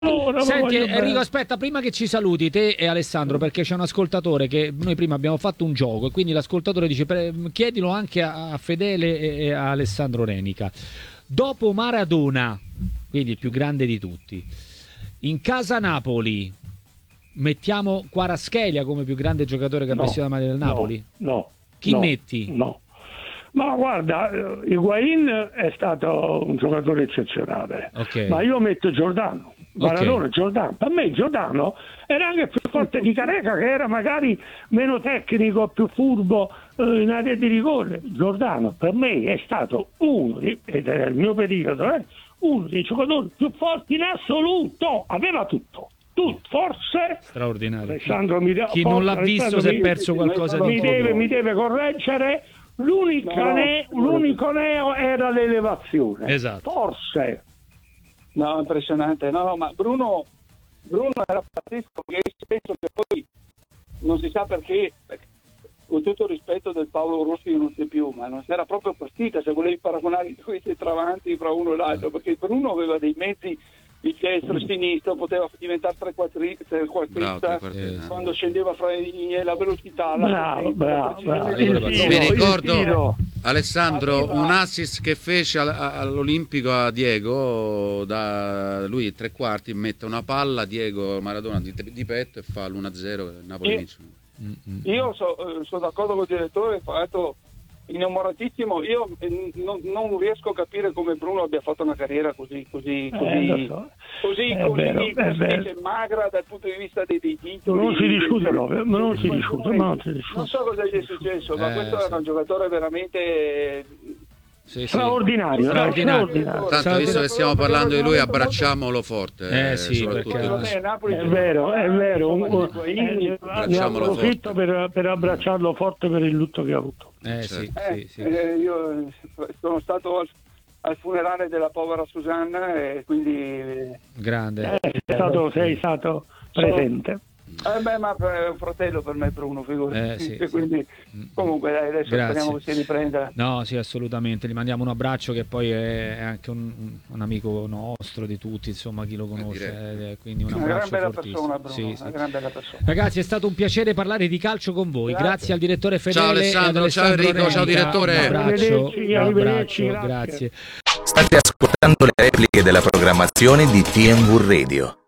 Senti Enrico, aspetta, prima che ci saluti te e Alessandro, perché c'è un ascoltatore che noi prima abbiamo fatto un gioco e quindi l'ascoltatore dice chiedilo anche a Fedele e a Alessandro Renica. Dopo Maradona, quindi il più grande di tutti, in casa Napoli mettiamo Kvaratskhelia come più grande giocatore che ha vestito la maglia del Napoli? No. Chi metti? No. Ma guarda, Higuain è stato un giocatore eccezionale, ma io metto Giordano. Maradona, Giordano. Per me Giordano era anche più forte di Careca, che era magari meno tecnico, più furbo in area di rigore. Giordano per me è stato ed era il mio periodo, uno dei giocatori più forti in assoluto, aveva tutto, forse straordinario. Alessandro, chi non l'ha visto si è perso qualcosa di mi deve correggere. L'unico neo era l'elevazione. Esatto. Forse. No, impressionante. No, ma Bruno era pazzesco, perché penso che poi non si sa perché, con tutto il rispetto del Paolo Rossi non c'è più, ma non si era proprio partita se volevi paragonare i due centravanti fra uno e l'altro, perché Bruno aveva dei mezzi di destra e sinistro, poteva diventare trequartista quando scendeva fra la velocità. Bravo. Mi ricordo, Alessandro, un assist che fece all'Olimpico a Diego, lui tre quarti mette una palla, Diego Maradona di petto e fa l'1-0, Napoli vince. Io sono d'accordo con il direttore, fatto innamoratissimo. Io non riesco a capire come Bruno abbia fatto una carriera così magra dal punto di vista dei titoli. Non si discute. Non so cosa gli è successo, ma questo era un giocatore veramente straordinario. Tanto, visto che stiamo parlando di lui, abbracciamolo forte. È vero. Ne approfitto per abbracciarlo forte per il lutto che ha avuto. Io sono stato al funerale della povera Susanna e quindi grande. Sei stato presente. Ma è un fratello per me, Bruno, figurati. Quindi comunque adesso speriamo che si riprenda. No, sì, assolutamente. Gli mandiamo un abbraccio, che poi è anche un amico nostro, di tutti, insomma, chi lo conosce. Quindi un abbraccio fortissimo. Una gran bella persona. Ragazzi, è stato un piacere parlare di calcio con voi. Grazie al direttore Fedele. Ciao Alessandro, ciao Enrico, ciao direttore. Un abbraccio, grazie. State ascoltando le repliche della programmazione di TNV Radio.